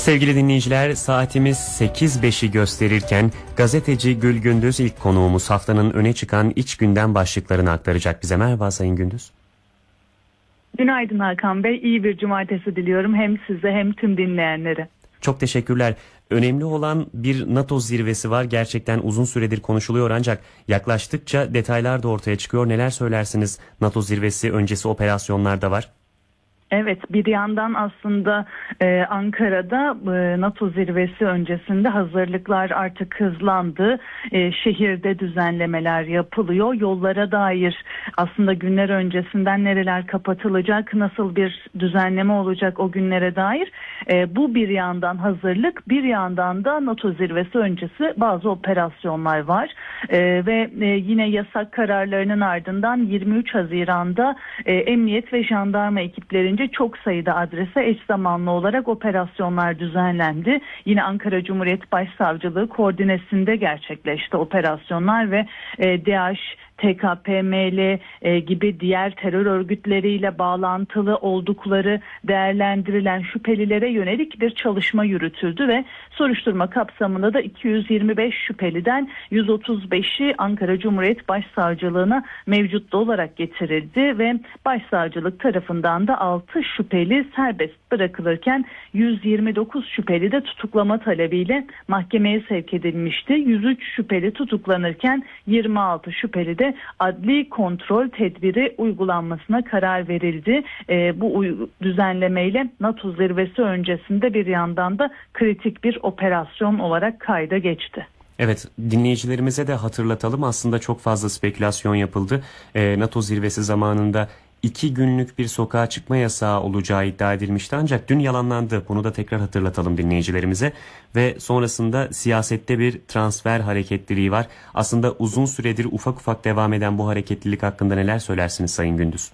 Sevgili dinleyiciler, saatimiz 8.05'i gösterirken gazeteci Gül Gündüz ilk konuğumuz, haftanın öne çıkan iç gündem başlıklarını aktaracak bize. Merhaba Sayın Gündüz. Günaydın Hakan Bey, iyi bir cumartesi diliyorum hem size hem tüm dinleyenlere. Çok teşekkürler. Önemli olan bir NATO zirvesi var. Gerçekten uzun süredir konuşuluyor ancak yaklaştıkça detaylar da ortaya çıkıyor. Neler söylersiniz? NATO zirvesi öncesi operasyonlar da var. Evet, bir yandan aslında Ankara'da NATO zirvesi öncesinde hazırlıklar artık hızlandı. Şehirde düzenlemeler yapılıyor. Yollara dair aslında günler öncesinden nereler kapatılacak, nasıl bir düzenleme olacak o günlere dair. Bu bir yandan hazırlık, bir yandan da NATO zirvesi öncesi bazı operasyonlar var. Ve yine yasak kararlarının ardından 23 Haziran'da emniyet ve jandarma ekiplerince çok sayıda adrese eş zamanlı olarak operasyonlar düzenlendi. Yine Ankara Cumhuriyet Başsavcılığı koordinesinde gerçekleşti operasyonlar ve DAEŞ, TKP-ML gibi diğer terör örgütleriyle bağlantılı oldukları değerlendirilen şüphelilere yönelik bir çalışma yürütüldü ve soruşturma kapsamında da 225 şüpheliden 135'i Ankara Cumhuriyet Başsavcılığına mevcutlu olarak getirildi ve Başsavcılık tarafından da 6 şüpheli serbest bırakılırken 129 şüpheli de tutuklama talebiyle mahkemeye sevk edilmişti. 103 şüpheli tutuklanırken 26 şüpheli de adli kontrol tedbiri uygulanmasına karar verildi. Bu düzenlemeyle NATO zirvesi öncesinde bir yandan da kritik bir operasyon olarak kayda geçti. Evet, dinleyicilerimize de hatırlatalım. Aslında çok fazla spekülasyon yapıldı. NATO zirvesi zamanında 2 günlük bir sokağa çıkma yasağı olacağı iddia edilmişti ancak dün yalanlandı. Bunu da tekrar hatırlatalım dinleyicilerimize. Ve sonrasında siyasette bir transfer hareketliliği var. Aslında uzun süredir ufak ufak devam eden bu hareketlilik hakkında neler söylersiniz Sayın Gündüz?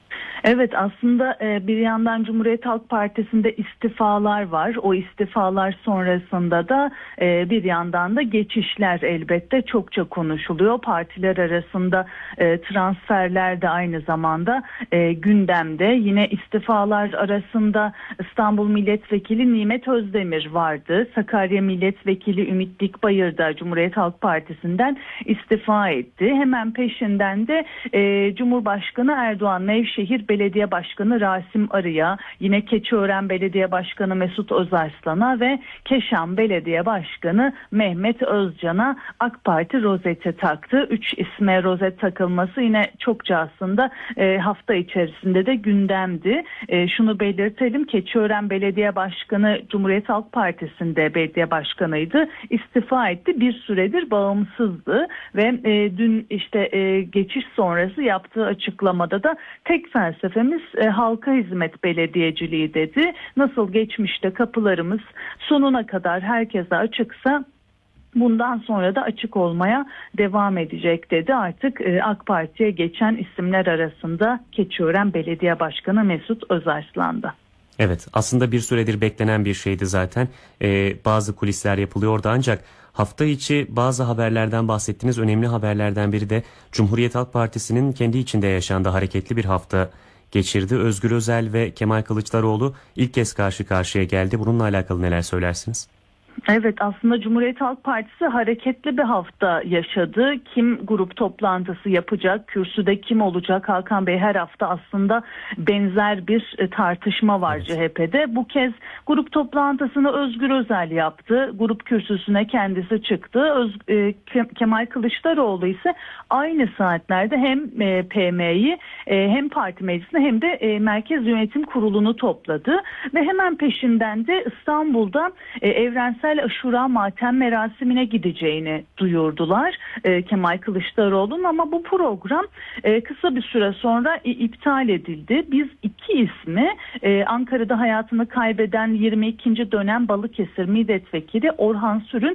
Evet, aslında bir yandan Cumhuriyet Halk Partisi'nde istifalar var. O istifalar sonrasında da bir yandan da geçişler elbette çokça konuşuluyor. Partiler arasında transferler de aynı zamanda gündemde. Yine istifalar arasında İstanbul Milletvekili Nimet Özdemir vardı. Sakarya Milletvekili Ümit Dikbayır da Cumhuriyet Halk Partisi'nden istifa etti. Hemen peşinden de Cumhurbaşkanı Erdoğan Nevşehir Belediye Başkanı Rasim Arı'ya, yine Keçiören Belediye Başkanı Mesut Özarslan'a ve Keşan Belediye Başkanı Mehmet Özcan'a AK Parti rozeti taktı. 3 isme rozet takılması yine çokça aslında hafta içerisinde de gündemdi. Şunu belirtelim, Keçiören Belediye Başkanı Cumhuriyet Halk Partisi'nde belediye başkanıydı. İstifa etti. Bir süredir bağımsızdı ve dün geçiş sonrası yaptığı açıklamada da tek felsefemiz halka hizmet belediyeciliği dedi. Nasıl geçmişte kapılarımız sonuna kadar herkese açıksa bundan sonra da açık olmaya devam edecek dedi. Artık AK Parti'ye geçen isimler arasında Keçiören Belediye Başkanı Mesut Özarslan'da. Evet, aslında bir süredir beklenen bir şeydi zaten. Bazı kulisler yapılıyordu ancak hafta içi bazı haberlerden bahsettiğiniz önemli haberlerden biri de Cumhuriyet Halk Partisi'nin kendi içinde yaşandığı hareketli bir hafta geçirdi. Özgür Özel ve Kemal Kılıçdaroğlu ilk kez karşı karşıya geldi. Bununla alakalı neler söylersiniz? Evet, aslında Cumhuriyet Halk Partisi hareketli bir hafta yaşadı. Kim grup toplantısı yapacak, kürsüde kim olacak? Hakan Bey, her hafta aslında benzer bir tartışma var CHP'de. Bu kez grup toplantısını Özgür Özel yaptı. Grup kürsüsüne kendisi çıktı. Kemal Kılıçdaroğlu ise aynı saatlerde hem PM'yi hem parti meclisini hem de Merkez Yönetim Kurulu'nu topladı. Ve hemen peşinden de İstanbul'da Evrensel Aşura Matem merasimine gideceğini duyurdular Kemal Kılıçdaroğlu'nun, ama bu program kısa bir süre sonra iptal edildi. Biz 2 ismi Ankara'da hayatını kaybeden 22. dönem Balıkesir Milletvekili Orhan Sür'ün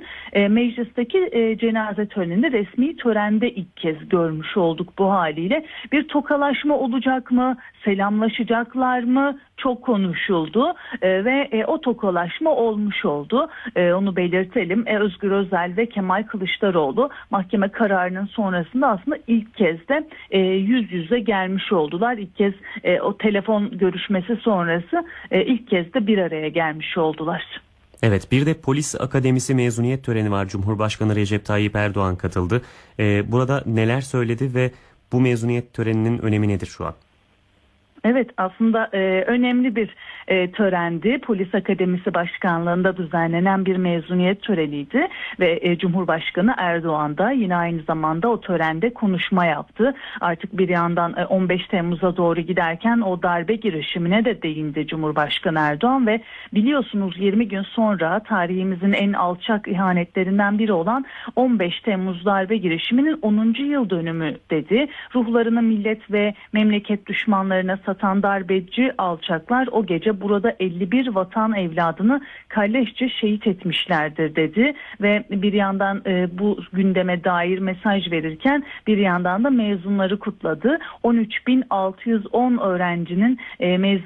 meclisteki cenaze töreninde resmi törende ilk kez görmüş olduk bu haliyle. Bir tokalaşma olacak mı? Selamlaşacaklar mı? Çok konuşuldu ve o tokalaşma olmuş oldu. Onu belirtelim. Özgür Özel ve Kemal Kılıçdaroğlu mahkeme kararının sonrasında aslında ilk kez de yüz yüze gelmiş oldular. İlk kez o telefon görüşmesi sonrası ilk kez de bir araya gelmiş oldular. Evet, bir de Polis Akademisi mezuniyet töreni var. Cumhurbaşkanı Recep Tayyip Erdoğan katıldı. Burada neler söyledi ve bu mezuniyet töreninin önemi nedir şu an? Evet, aslında önemli bir törendi. Polis Akademisi Başkanlığı'nda düzenlenen bir mezuniyet töreniydi ve Cumhurbaşkanı Erdoğan da yine aynı zamanda o törende konuşma yaptı. Artık bir yandan 15 Temmuz'a doğru giderken o darbe girişimine de değindi Cumhurbaşkanı Erdoğan ve biliyorsunuz 20 gün sonra tarihimizin en alçak ihanetlerinden biri olan 15 Temmuz darbe girişiminin 10. yıl dönümü dedi. Ruhlarını millet ve memleket düşmanlarına satan darbeci alçaklar o gece burada 51 vatan evladını kalleşçe şehit etmişlerdir dedi ve bir yandan bu gündeme dair mesaj verirken bir yandan da mezunları kutladı. 13.610 öğrencinin